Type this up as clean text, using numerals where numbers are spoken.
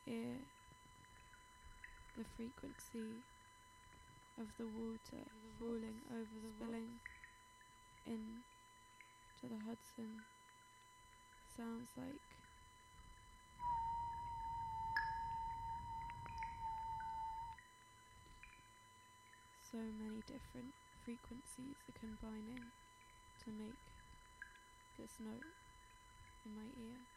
ear, the frequency of the water falling over the spilling in to the Hudson sounds like so many different frequencies are combining to make this note in my ear.